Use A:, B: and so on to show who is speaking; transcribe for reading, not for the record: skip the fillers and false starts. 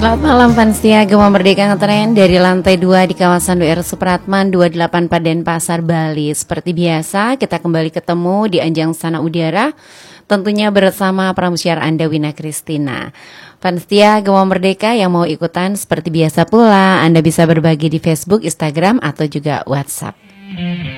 A: Selamat malam Fansia, Gema Merdeka ngetren dari lantai 2 di kawasan WR Supratman 28 Denpasar, Bali. Seperti biasa kita kembali ketemu di Anjang Sana Udara, tentunya bersama pramusyar Anda Wina Kristina. Fansia Gema Merdeka yang mau ikutan seperti biasa pula Anda bisa berbagi di Facebook, Instagram atau juga WhatsApp.